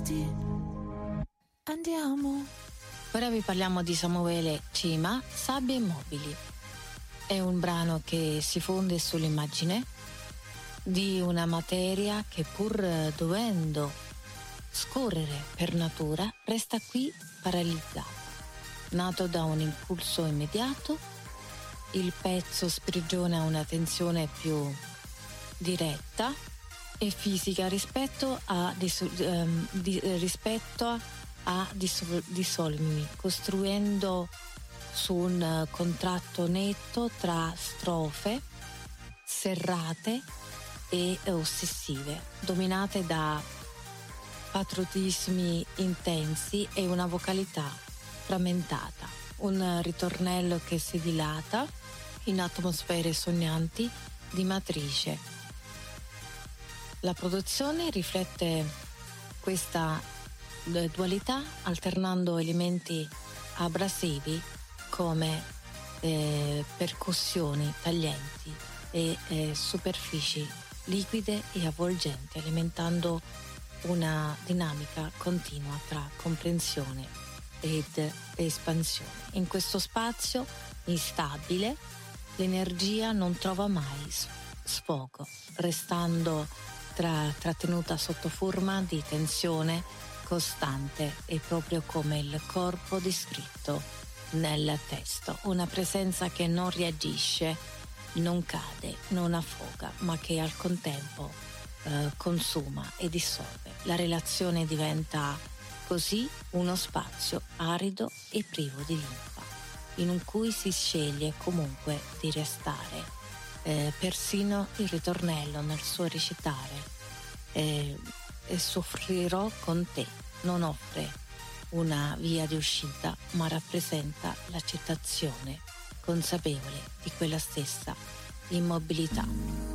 avanti, andiamo. Ora vi parliamo di Samuele Cima, Sabbie immobili. È un brano che si fonde sull'immagine di una materia che, pur dovendo scorrere per natura, resta qui paralizzata. Nato da un impulso immediato, il pezzo sprigiona una tensione più diretta e fisica rispetto a dissolvimi, costruendo su un contratto netto tra strofe serrate e ossessive, dominate da patriottismi intensi e una vocalità frammentata, un ritornello che si dilata in atmosfere sognanti di matrice. La produzione riflette questa dualità alternando elementi abrasivi come percussioni taglienti e superfici liquide e avvolgenti, alimentando una dinamica continua tra comprensione ed espansione. In questo spazio instabile l'energia non trova mai sfogo, restando trattenuta sotto forma di tensione costante e proprio come il corpo descritto nel testo, una presenza che non reagisce, non cade, non affoga, ma che al contempo consuma e dissolve. La relazione diventa così uno spazio arido e privo di linfa, in cui si sceglie comunque di restare. Persino il ritornello nel suo recitare soffrirò con te non offre una via di uscita, ma rappresenta l'accettazione consapevole di quella stessa immobilità.